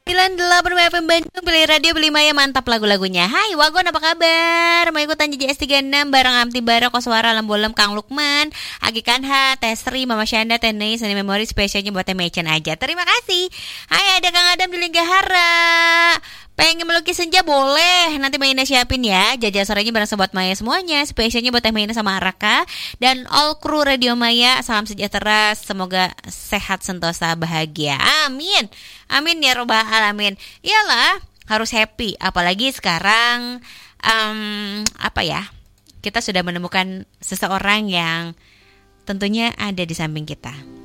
98 FM Bandung, pilih radio, pilih Maya, mantap lagu-lagunya. Hai Wagon, apa kabar? Mau ikutan JJS 36 bareng Amti Bara, Koswara, Lembolem, Kang Lukman, Agi Kanha, Tesri, Mama Syanda, Tenei, Seni Memori, spesialnya buat Temecen aja. Terima kasih. Hai, ada Kang Adam di Linggahara. Pengen melukis senja boleh, nanti Maina siapin ya. Jajal sorenya bareng Sobat Maya semuanya. Spesialnya buat Teh Maina sama Araka dan all kru Radio Maya. Salam sejahtera, semoga sehat, sentosa, bahagia. Amin. Amin ya robbal alamin. Iyalah, harus happy. Apalagi sekarang kita sudah menemukan seseorang yang tentunya ada di samping kita.